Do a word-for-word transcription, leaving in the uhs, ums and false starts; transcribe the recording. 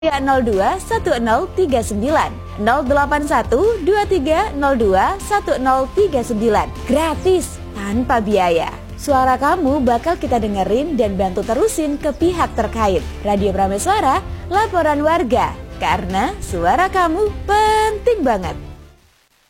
nol dua satu nol tiga sembilan nol delapan satu dua tiga nol dua satu nol tiga sembilan. Gratis, tanpa biaya. Suara kamu bakal kita dengerin dan bantu terusin ke pihak terkait. Radio Prameswara, laporan warga. Karena suara kamu penting banget.